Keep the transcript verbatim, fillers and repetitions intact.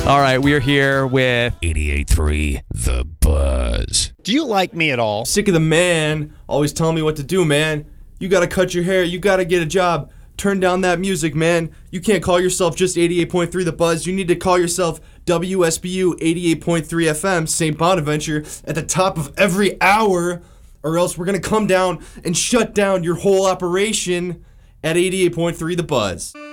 All right, we are here with eighty-eight point three The Buzz. Do you like me at all? Sick of the man always telling me what to do, man. You gotta cut your hair, you gotta get a job. Turn down that music, man. You can't call yourself just eighty-eight point three The Buzz. You need to call yourself W S B U eighty-eight point three F M, Saint Bonaventure, at the top of every hour, or else we're gonna come down and shut down your whole operation at eighty-eight point three The Buzz.